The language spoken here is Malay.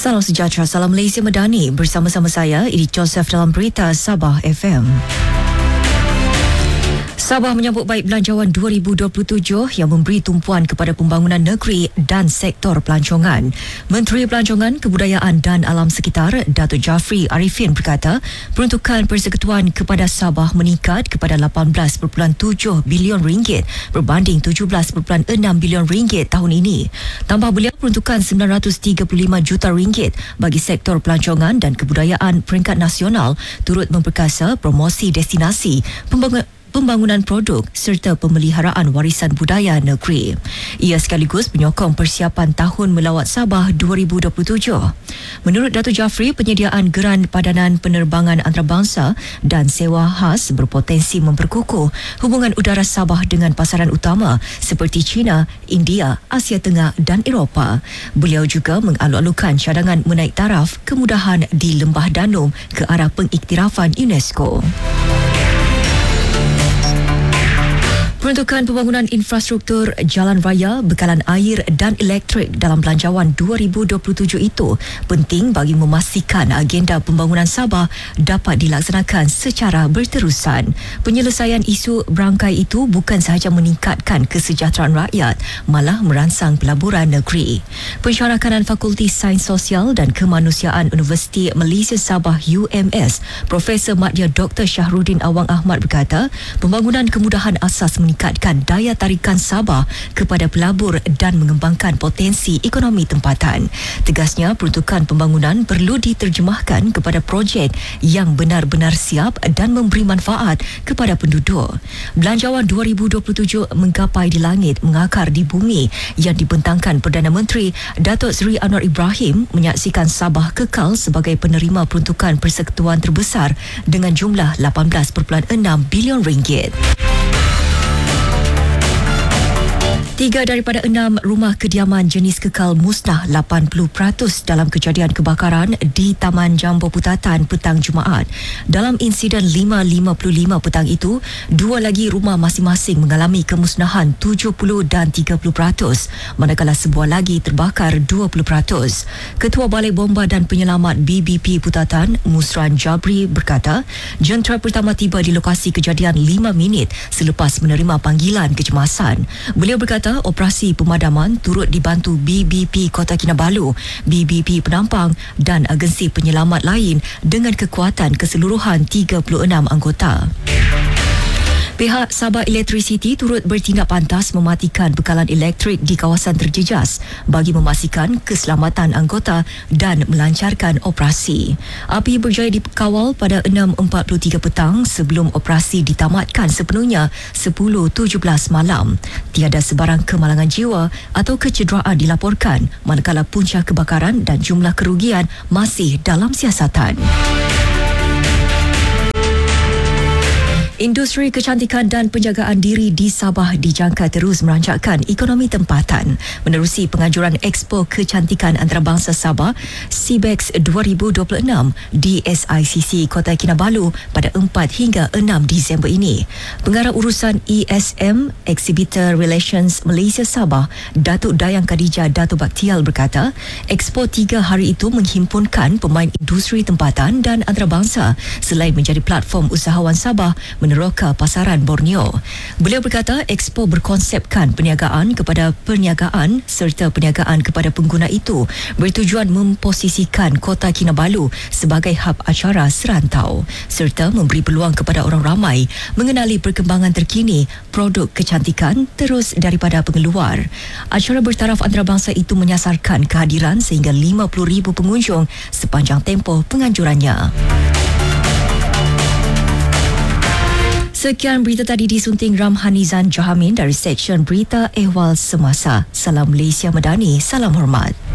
Salam sejahtera, salam Malaysia Madani. Bersama-sama saya, Idi Joseph dalam berita Sabah FM. Sabah menyambut baik Belanjawan 2027 yang memberi tumpuan kepada pembangunan negeri dan sektor pelancongan. Menteri Pelancongan, Kebudayaan dan Alam Sekitar, Datuk Jafri Arifin berkata, peruntukan persekutuan kepada Sabah meningkat kepada 18.7 bilion ringgit berbanding 17.6 bilion ringgit tahun ini. Tambah beliau, peruntukan 935 juta ringgit bagi sektor pelancongan dan kebudayaan peringkat nasional turut memperkasa promosi destinasi, pembangunan produk serta pemeliharaan warisan budaya negeri. Ia sekaligus menyokong persiapan Tahun Melawat Sabah 2027. Menurut Datuk Jafri, penyediaan geran padanan penerbangan antarabangsa dan sewa khas berpotensi memperkukuh hubungan udara Sabah dengan pasaran utama seperti China, India, Asia Tengah dan Eropah. Beliau juga mengalu-alukan cadangan menaik taraf kemudahan di Lembah Danum ke arah pengiktirafan UNESCO. Peruntukan pembangunan infrastruktur jalan raya, bekalan air dan elektrik dalam Belanjawan 2027 itu penting bagi memastikan agenda pembangunan Sabah dapat dilaksanakan secara berterusan. Penyelesaian isu berangkai itu bukan sahaja meningkatkan kesejahteraan rakyat, malah merangsang pelaburan negeri. Pensyarakanan Fakulti Sains Sosial dan Kemanusiaan Universiti Malaysia Sabah UMS, Profesor Madya Dr. Syahrudin Awang Ahmad berkata, pembangunan kemudahan asas meningkatkan daya tarikan Sabah kepada pelabur dan mengembangkan potensi ekonomi tempatan. Tegasnya, peruntukan pembangunan perlu diterjemahkan kepada projek yang benar-benar siap dan memberi manfaat kepada penduduk. Belanjawan 2027 menggapai di langit, mengakar di bumi yang dibentangkan Perdana Menteri Datuk Seri Anwar Ibrahim menyaksikan Sabah kekal sebagai penerima peruntukan persekutuan terbesar dengan jumlah 18.6 bilion ringgit. 3 daripada 6 rumah kediaman jenis kekal musnah 80% dalam kejadian kebakaran di Taman Jambu Putatan petang Jumaat. Dalam insiden 5.55 petang itu, 2 lagi rumah masing-masing mengalami kemusnahan 70 dan 30%, manakala sebuah lagi terbakar 20%. Ketua Balai Bomba dan Penyelamat BBP Putatan, Musran Jabri berkata, jentera pertama tiba di lokasi kejadian 5 minit selepas menerima panggilan kecemasan. Beliau berkata, operasi pemadaman turut dibantu BBP Kota Kinabalu, BBP Penampang dan agensi penyelamat lain dengan kekuatan keseluruhan 36 anggota. Pihak Sabah Electricity turut bertindak pantas mematikan bekalan elektrik di kawasan terjejas bagi memastikan keselamatan anggota dan melancarkan operasi. Api berjaya dikawal pada 6.43 petang sebelum operasi ditamatkan sepenuhnya 10.17 malam. Tiada sebarang kemalangan jiwa atau kecederaan dilaporkan, manakala punca kebakaran dan jumlah kerugian masih dalam siasatan. Industri kecantikan dan penjagaan diri di Sabah dijangka terus merancakkan ekonomi tempatan menerusi penganjuran Expo Kecantikan Antarabangsa Sabah CBEX 2026 di SICC Kota Kinabalu pada 4 hingga 6 Disember ini. Pengarah urusan ESM Exhibitor Relations Malaysia Sabah, Datuk Dayang Khadijah Datuk Baktial berkata, Expo 3 hari itu menghimpunkan pemain industri tempatan dan antarabangsa selain menjadi platform usahawan Sabah meneroka pasaran Borneo. Beliau berkata, Expo berkonsepkan perniagaan kepada perniagaan serta perniagaan kepada pengguna itu bertujuan memposisikan Kota Kinabalu sebagai hub acara serantau serta memberi peluang kepada orang ramai mengenali perkembangan terkini produk kecantikan terus daripada pengeluar. Acara bertaraf antarabangsa itu menyasarkan kehadiran sehingga 50,000 pengunjung sepanjang tempoh penganjurannya. Sekian berita tadi disunting Ramhanizan Jahamin dari Seksyen Berita Ehwal Semasa. Salam Malaysia Madani, salam hormat.